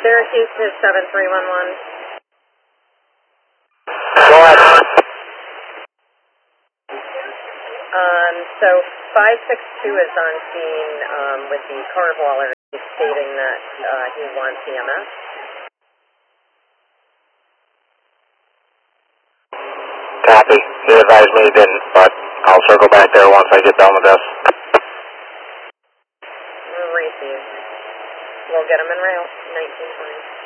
Syracuse to 7311. Go ahead. So 562 is on scene with the card waller stating that he wants EMS. Copy. He advised me he didn't, but I'll circle back there once I get done with this. Received. We'll get him in rail, 1920.